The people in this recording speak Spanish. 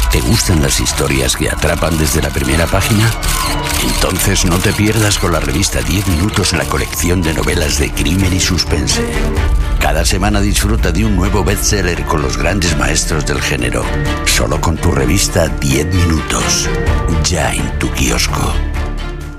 ¿Te gustan las historias que atrapan desde la primera página? Entonces no te pierdas con la revista 10 Minutos, la colección de novelas de crimen y suspense. Cada semana disfruta de un nuevo bestseller con los grandes maestros del género. Solo con tu revista 10 Minutos. Ya en tu kiosco.